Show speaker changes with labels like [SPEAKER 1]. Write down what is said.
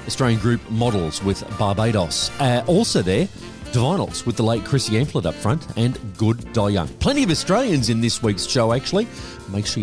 [SPEAKER 1] Australian group Models with Barbados. Also there, Divinals with the late Chrissy Amplet up front and Good Die Young. Plenty of Australians in this week's show, actually. Make sure you